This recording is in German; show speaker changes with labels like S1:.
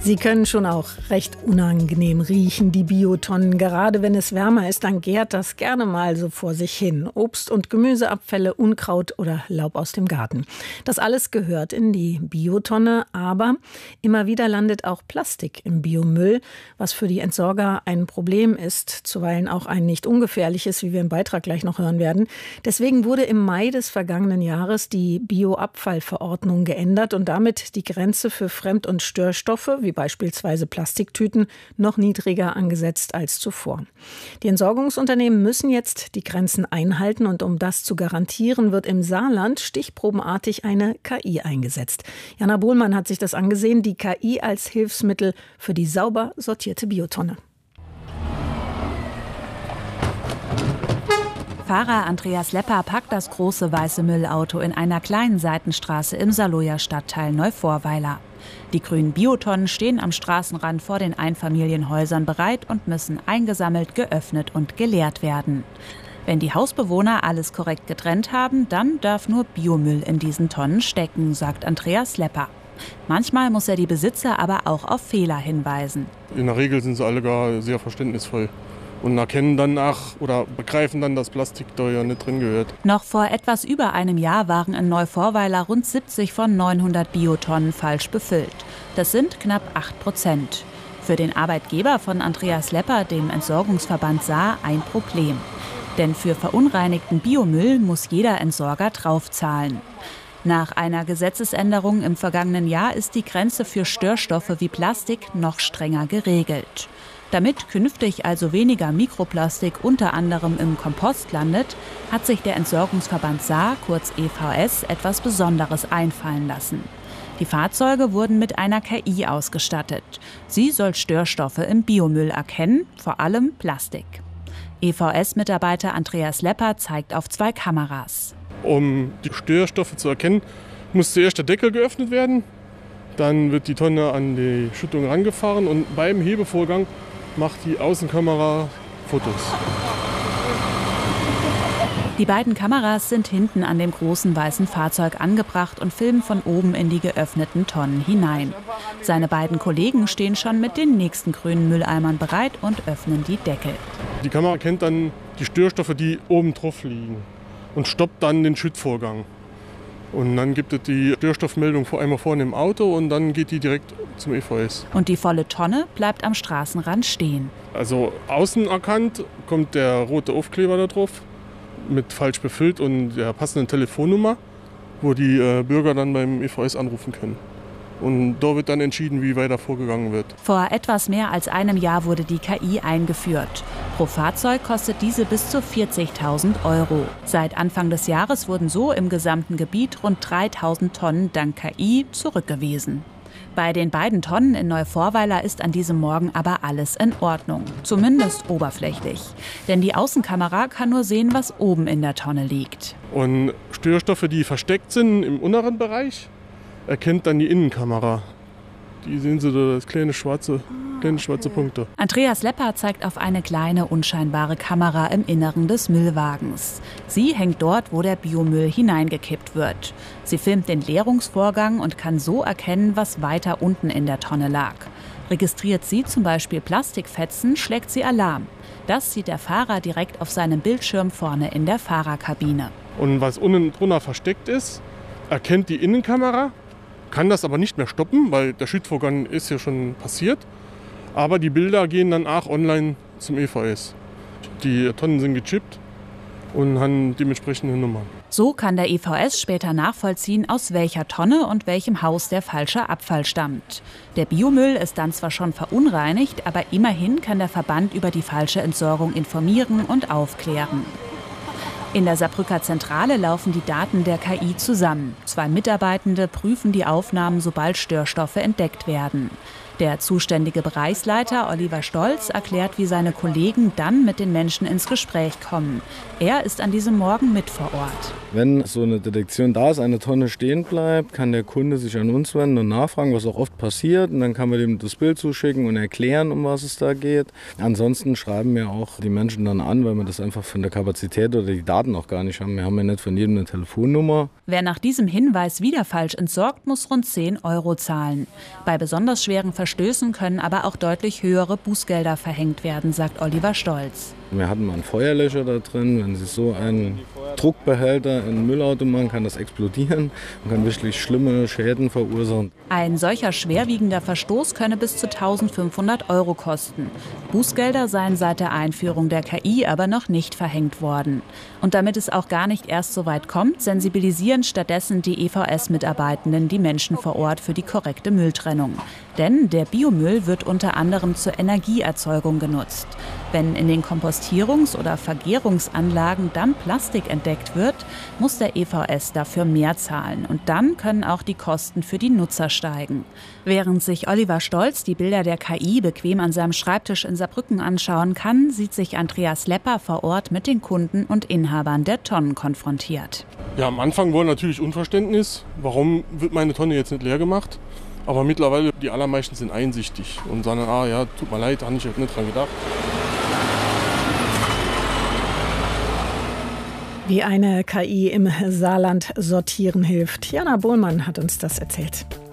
S1: Sie können schon auch recht unangenehm riechen, die Biotonnen. Gerade wenn es wärmer ist, dann gärt das gerne mal so vor sich hin. Obst- und Gemüseabfälle, Unkraut oder Laub aus dem Garten. Das alles gehört in die Biotonne, aber immer wieder landet auch Plastik im Biomüll, was für die Entsorger ein Problem ist, zuweilen auch ein nicht ungefährliches, wie wir im Beitrag gleich noch hören werden. Deswegen wurde im Mai des vergangenen Jahres die Bioabfallverordnung geändert und damit die Grenze für Fremd- und Störstoffe, wie beispielsweise Plastiktüten, noch niedriger angesetzt als zuvor. Die Entsorgungsunternehmen müssen jetzt die Grenzen einhalten und um das zu garantieren, wird im Saarland stichprobenartig eine KI eingesetzt. Jana Bohlmann hat sich das angesehen, die KI als Hilfsmittel für die sauber sortierte Biotonne.
S2: Fahrer Andreas Lepper packt das große weiße Müllauto in einer kleinen Seitenstraße im Saarlouer Stadtteil Neuvorweiler. Die grünen Biotonnen stehen am Straßenrand vor den Einfamilienhäusern bereit und müssen eingesammelt, geöffnet und geleert werden. Wenn die Hausbewohner alles korrekt getrennt haben, dann darf nur Biomüll in diesen Tonnen stecken, sagt Andreas Lepper. Manchmal muss er die Besitzer aber auch auf Fehler hinweisen.
S3: In der Regel sind sie alle gar sehr verständnisvoll und erkennen dann oder begreifen dann, dass Plastik da ja nicht drin gehört.
S2: Noch vor etwas über einem Jahr waren in Neuvorweiler rund 70 von 900 Biotonnen falsch befüllt. Das sind knapp 8%. Für den Arbeitgeber von Andreas Lepper, dem Entsorgungsverband Saar, ein Problem. Denn für verunreinigten Biomüll muss jeder Entsorger draufzahlen. Nach einer Gesetzesänderung im vergangenen Jahr ist die Grenze für Störstoffe wie Plastik noch strenger geregelt. Damit künftig also weniger Mikroplastik unter anderem im Kompost landet, hat sich der Entsorgungsverband Saar, kurz EVS, etwas Besonderes einfallen lassen. Die Fahrzeuge wurden mit einer KI ausgestattet. Sie soll Störstoffe im Biomüll erkennen, vor allem Plastik. EVS-Mitarbeiter Andreas Lepper zeigt auf 2 Kameras.
S3: Um die Störstoffe zu erkennen, muss zuerst der Deckel geöffnet werden. Dann wird die Tonne an die Schüttung rangefahren und beim Hebevorgang macht die Außenkamera Fotos.
S2: Die beiden Kameras sind hinten an dem großen weißen Fahrzeug angebracht und filmen von oben in die geöffneten Tonnen hinein. Seine beiden Kollegen stehen schon mit den nächsten grünen Mülleimern bereit und öffnen die Deckel.
S3: Die Kamera kennt dann die Störstoffe, die oben drauf liegen und stoppt dann den Schüttvorgang. Und dann gibt es die Störstoffmeldung einmal vorne im Auto und dann geht die direkt zum EVS.
S2: Und die volle Tonne bleibt am Straßenrand stehen.
S3: Also außen erkannt kommt der rote Aufkleber da drauf mit falsch befüllt und der passenden Telefonnummer, wo die Bürger dann beim EVS anrufen können. Und da wird dann entschieden, wie weiter vorgegangen wird.
S2: Vor etwas mehr als einem Jahr wurde die KI eingeführt. Pro Fahrzeug kostet diese bis zu 40.000 €. Seit Anfang des Jahres wurden so im gesamten Gebiet rund 3.000 Tonnen dank KI zurückgewiesen. Bei den beiden Tonnen in Neuvorweiler ist an diesem Morgen aber alles in Ordnung. Zumindest oberflächlich. Denn die Außenkamera kann nur sehen, was oben in der Tonne liegt.
S3: Und Störstoffe, die versteckt sind im unteren Bereich, erkennt dann die Innenkamera. Die sehen Sie da, das kleine schwarze Punkte.
S2: Andreas Lepper zeigt auf eine kleine, unscheinbare Kamera im Inneren des Müllwagens. Sie hängt dort, wo der Biomüll hineingekippt wird. Sie filmt den Leerungsvorgang und kann so erkennen, was weiter unten in der Tonne lag. Registriert sie zum Beispiel Plastikfetzen, schlägt sie Alarm. Das sieht der Fahrer direkt auf seinem Bildschirm vorne in der Fahrerkabine.
S3: Und was unten drunter versteckt ist, erkennt die Innenkamera, kann das aber nicht mehr stoppen, weil der Schüttvorgang ist ja schon passiert. Aber die Bilder gehen dann auch online zum EVS. Die Tonnen sind gechippt und haben dementsprechende Nummern.
S2: So kann der EVS später nachvollziehen, aus welcher Tonne und welchem Haus der falsche Abfall stammt. Der Biomüll ist dann zwar schon verunreinigt, aber immerhin kann der Verband über die falsche Entsorgung informieren und aufklären. In der Saarbrücker Zentrale laufen die Daten der KI zusammen. 2 Mitarbeitende prüfen die Aufnahmen, sobald Störstoffe entdeckt werden. Der zuständige Bereichsleiter Oliver Stolz erklärt, wie seine Kollegen dann mit den Menschen ins Gespräch kommen. Er ist an diesem Morgen mit vor Ort.
S4: Wenn so eine Detektion da ist, eine Tonne stehen bleibt, kann der Kunde sich an uns wenden und nachfragen, was auch oft passiert. Und dann kann man dem das Bild zuschicken und erklären, um was es da geht. Ansonsten schreiben mir auch die Menschen dann an, weil wir das einfach von der Kapazität oder die Daten Daten auch gar nicht haben. Wir haben ja nicht von jedem eine Telefonnummer.
S2: Wer nach diesem Hinweis wieder falsch entsorgt, muss rund 10 € zahlen. Bei besonders schweren Verstößen können aber auch deutlich höhere Bußgelder verhängt werden, sagt Oliver Stolz.
S4: Wir hatten mal einen Feuerlöscher da drin. Wenn Sie so einen Druckbehälter in einen Müllauto machen, kann das explodieren und kann wirklich schlimme Schäden verursachen.
S2: Ein solcher schwerwiegender Verstoß könne bis zu 1.500 € kosten. Bußgelder seien seit der Einführung der KI aber noch nicht verhängt worden. Und damit es auch gar nicht erst so weit kommt, sensibilisieren stattdessen die EVS-Mitarbeitenden die Menschen vor Ort für die korrekte Mülltrennung. Denn der Biomüll wird unter anderem zur Energieerzeugung genutzt. Wenn in den Kompostierungs- oder Vergärungsanlagen dann Plastik entdeckt wird, muss der EVS dafür mehr zahlen. Und dann können auch die Kosten für die Nutzer steigen. Während sich Oliver Stolz die Bilder der KI bequem an seinem Schreibtisch in Saarbrücken anschauen kann, sieht sich Andreas Lepper vor Ort mit den Kunden und Inhabern der Tonnen konfrontiert.
S3: Ja, am Anfang war natürlich Unverständnis. Warum wird meine Tonne jetzt nicht leer gemacht? Aber mittlerweile, die allermeisten sind einsichtig und sagen, ja, tut mir leid, habe ich nicht dran gedacht.
S1: Wie eine KI im Saarland sortieren hilft. Jana Bohlmann hat uns das erzählt.